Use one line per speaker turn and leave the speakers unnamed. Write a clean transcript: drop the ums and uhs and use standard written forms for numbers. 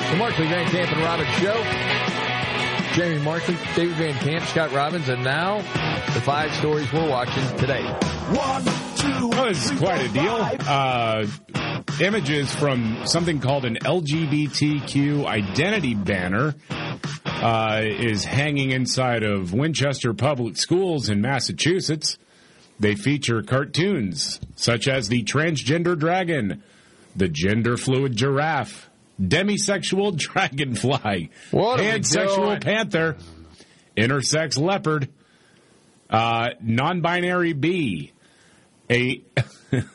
The Markley, Van Camp, and Robbins Show. Jamie Markley, David Van Camp, Scott Robbins, and now the 5 stories we're watching today.
1, 2,
well, this is quite a deal. Images from something called an LGBTQ identity banner is hanging inside of Winchester Public Schools in Massachusetts. They feature cartoons such as the transgender dragon, the gender-fluid giraffe, demisexual dragonfly, pansexual panther, intersex leopard, non-binary bee, a